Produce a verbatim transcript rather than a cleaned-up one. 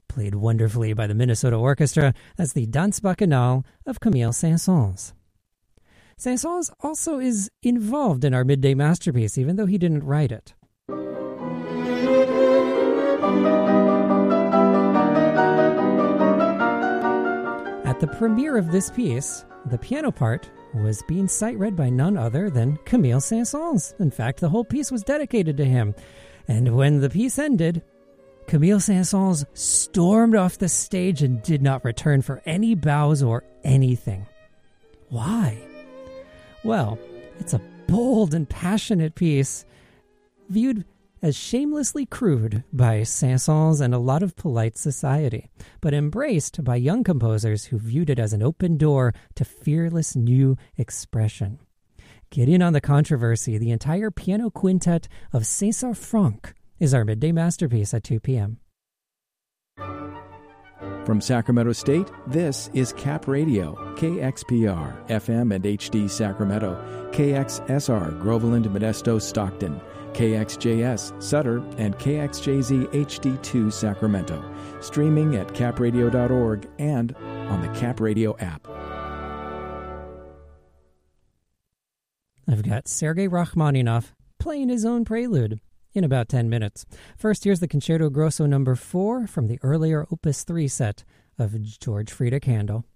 played wonderfully by the Minnesota Orchestra. That's the Danse Bacchanale of Camille Saint-Saëns. Saint-Saëns also is involved in our midday masterpiece, even though he didn't write it. At the premiere of this piece, the piano part was being sight-read by none other than Camille Saint-Saëns. In fact, the whole piece was dedicated to him. And when the piece ended, Camille Saint-Saëns stormed off the stage and did not return for any bows or anything. Why? Well, it's a bold and passionate piece, viewed as shamelessly crude by Saint-Saëns and a lot of polite society, but embraced by young composers who viewed it as an open door to fearless new expression. Get in on the controversy. The entire piano quintet of César Franck is our midday masterpiece at two p.m. From Sacramento State, this is Cap Radio, K X P R, F M and H D Sacramento, K X S R, Groveland, Modesto, Stockton, K X J S, Sutter, and K X J Z H D two Sacramento, streaming at cap radio dot org and on the Cap Radio app. I've got Sergei Rachmaninoff playing his own prelude in about ten minutes. First, here's the Concerto Grosso number four from the earlier Opus three set of George Friedrich Handel.